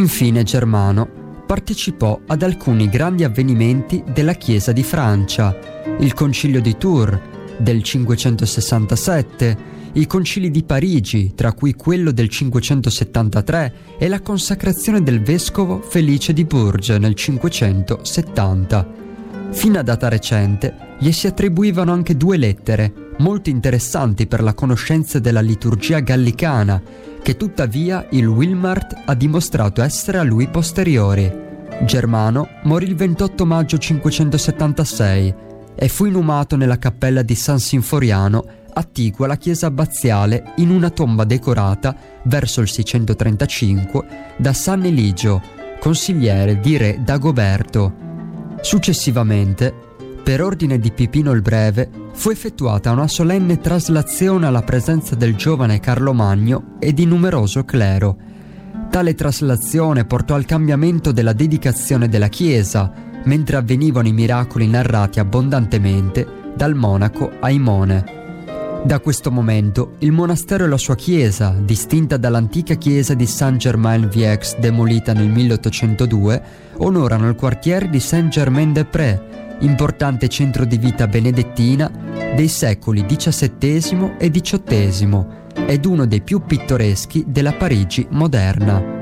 Infine Germano partecipò ad alcuni grandi avvenimenti della Chiesa di Francia, il Concilio di Tours del 567, i concili di Parigi, tra cui quello del 573, e la consacrazione del vescovo Felice di Bourges nel 570. Fino a data recente gli si attribuivano anche 2 lettere, molto interessanti per la conoscenza della liturgia gallicana, che tuttavia il Wilmart ha dimostrato essere a lui posteriori. Germano morì il 28 maggio 576 e fu inumato nella cappella di San Sinforiano, attigua alla chiesa abbaziale, in una tomba decorata verso il 635 da San Eligio, consigliere di re Dagoberto. Successivamente, per ordine di Pipino il Breve, fu effettuata una solenne traslazione alla presenza del giovane Carlo Magno e di numeroso clero. Tale traslazione portò al cambiamento della dedicazione della chiesa, mentre avvenivano i miracoli narrati abbondantemente dal monaco Aimone. Da questo momento il monastero e la sua chiesa, distinta dall'antica chiesa di Saint-Germain-Viex demolita nel 1802, onorano il quartiere di Saint-Germain-des-Prés, importante centro di vita benedettina dei secoli XVII e XVIII ed uno dei più pittoreschi della Parigi moderna.